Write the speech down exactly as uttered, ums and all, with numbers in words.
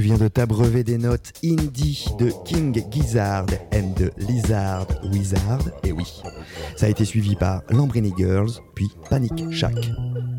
viens de t'abreuver des notes indie de King Gizzard and the Lizard Wizard. Et oui, ça a été suivi par Lambrini Girls, puis Panic Shack.